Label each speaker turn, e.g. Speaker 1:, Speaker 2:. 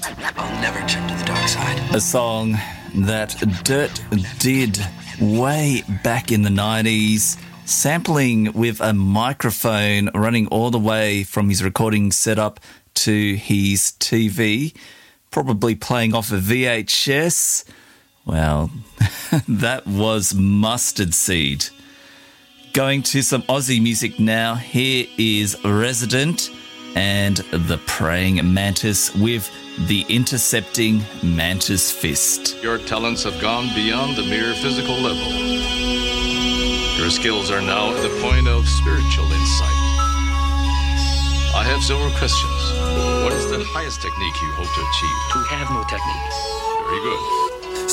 Speaker 1: I'll never turn to the dark side.
Speaker 2: A song that Dirt did way back in the 90s, sampling with a microphone running all the way from his recording setup to his TV, probably playing off a VHS. Well, that was Mustard Seed. Going to some Aussie music now. Here is Resident and the Praying Mantis with the Intercepting Mantis Fist.
Speaker 3: Your talents have gone beyond the mere physical level. Your skills are now at the point of spiritual insight. I have several questions. What is the highest technique you hope to achieve?
Speaker 1: We have no technique.
Speaker 3: Very good.